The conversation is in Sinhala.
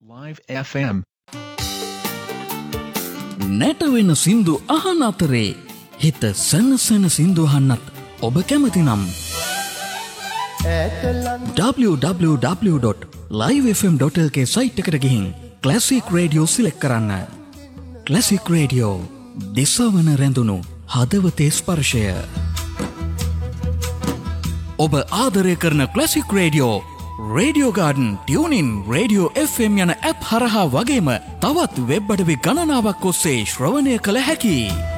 Live FM නැටවෙන සින්දු අහන අතරේ හිත සනසන සින්දු අහන්නත් ඔබ කැමති නම් www.livefm.lk සයිට් එකට ගිහින් ක්ලාසික් රේඩියෝ සිලෙක්ට් කරන්න. ක්ලාසික් රේඩියෝ දිසවන රැඳුණු හදවතේ ස්පර්ශය. ඔබ ආදරය කරන classic radio radio garden, tuning, radio FM යන ඇප් හරහා වගේම තවත් වෙබ් අඩවි ගණනාවක් ඔස්සේ ශ්‍රවණය කළ හැකියි.